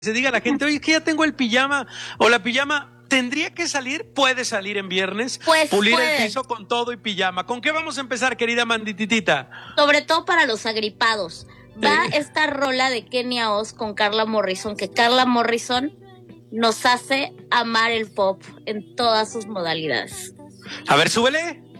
se diga a la gente, oye, que ya tengo el pijama o la pijama, ¿tendría que salir? ¿Puede salir en viernes? Pues Pulir puede. el piso con todo y pijama. ¿Con qué vamos a empezar, querida Mandititita? Sobre todo para los agripados. Va esta rola de Kenia Oz con Carla Morrison, que Carla Morrison nos hace amar el pop en todas sus modalidades. A ver, súbele.